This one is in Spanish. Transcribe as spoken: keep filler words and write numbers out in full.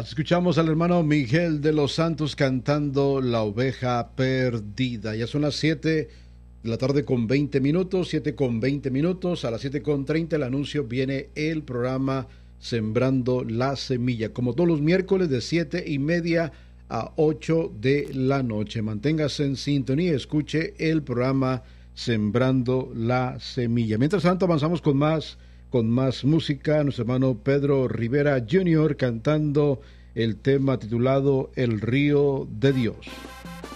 Escuchamos al hermano Miguel de los Santos cantando La Oveja Perdida. Ya son las siete de la tarde con veinte minutos, siete con veinte minutos. A las siete con treinta el anuncio, viene el programa Sembrando la Semilla, como todos los miércoles de siete y media a ocho de la noche. Manténgase en sintonía, escuche el programa Sembrando la Semilla. Mientras tanto avanzamos con más con más música. Nuestro hermano Pedro Rivera junior cantando el tema titulado El Río de Dios.